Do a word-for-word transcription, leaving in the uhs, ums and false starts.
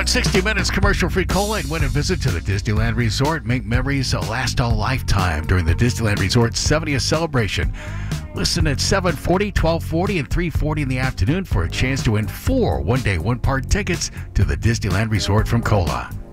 won sixty minutes commercial-free cola and win a visit to the Disneyland Resort. Make memories that last a lifetime during the Disneyland Resort's seventieth celebration. Listen at seven forty, twelve forty, and three forty in the afternoon for a chance to win four one-day, one-part tickets to the Disneyland Resort from Cola.